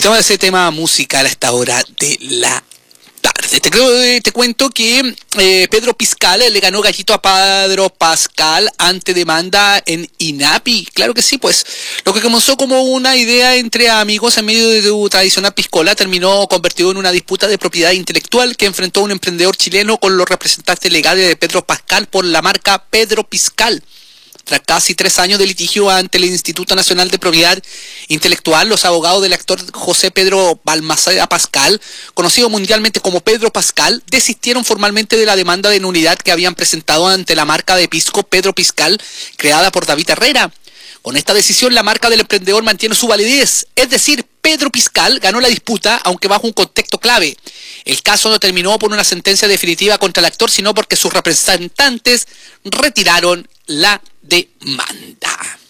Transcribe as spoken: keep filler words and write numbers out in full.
Escuchamos ese tema musical a esta hora de la tarde. Te, creo, te cuento que eh, Pedro Pascal le ganó gallito a Pedro Pascal ante demanda en INAPI. Claro que sí, pues lo que comenzó como una idea entre amigos en medio de su tradicional piscola terminó convertido en una disputa de propiedad intelectual que enfrentó a un emprendedor chileno con los representantes legales de Pedro Pascal por la marca Pedro Pascal. Tras casi tres años de litigio ante el Instituto Nacional de Propiedad Intelectual, los abogados del actor José Pedro Balmaceda Pascal, conocido mundialmente como Pedro Pascal, desistieron formalmente de la demanda de nulidad que habían presentado ante la marca de pisco Pedro Pascal, creada por David Herrera. Con esta decisión, la marca del emprendedor mantiene su validez, es decir, Pedro Pascal ganó la disputa, aunque bajo un contexto clave. El caso no terminó por una sentencia definitiva contra el actor, sino porque sus representantes retiraron la demanda.